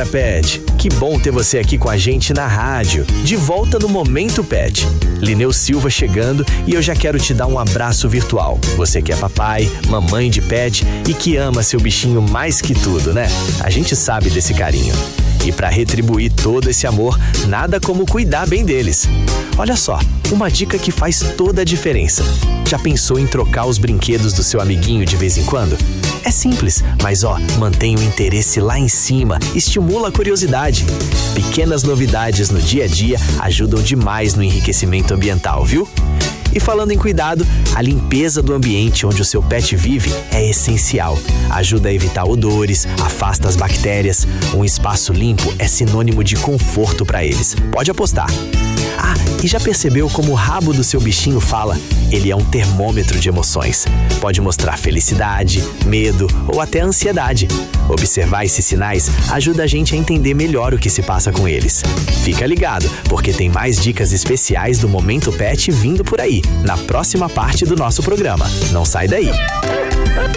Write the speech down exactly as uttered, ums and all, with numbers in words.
Galera Pet, que bom ter você aqui com a gente na rádio, de volta no Momento Pet. Lineu Silva chegando e eu já quero te dar um abraço virtual. Você que é papai, mamãe de pet e que ama seu bichinho mais que tudo, né? A gente sabe desse carinho. E para retribuir todo esse amor, nada como cuidar bem deles. Olha só, uma dica que faz toda a diferença. Já pensou em trocar os brinquedos do seu amiguinho de vez em quando? É simples, mas ó, mantém o interesse lá em cima, estimula a curiosidade. Pequenas novidades no dia a dia ajudam demais no enriquecimento ambiental, viu? E falando em cuidado, a limpeza do ambiente onde o seu pet vive é essencial. Ajuda a evitar odores, afasta as bactérias. Um espaço limpo é sinônimo de conforto para eles. Pode apostar. Ah, e já percebeu como o rabo do seu bichinho fala? Ele é um termômetro de emoções. Pode mostrar felicidade, medo ou até ansiedade. Observar esses sinais ajuda a gente a entender melhor o que se passa com eles. Fica ligado, porque tem mais dicas especiais do Momento Pet vindo por aí, na próxima parte do nosso programa. Não sai daí!